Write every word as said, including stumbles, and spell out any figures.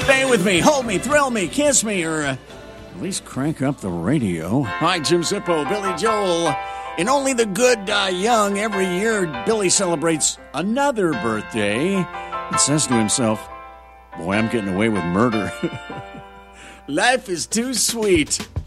Stay with me, hold me, thrill me, kiss me, or uh, at least crank up the radio. Hi, Jim Zippo, Billy Joel. In Only the Good Die Young, every year Billy celebrates another birthday and says to himself, boy, I'm getting away with murder. Life is too sweet.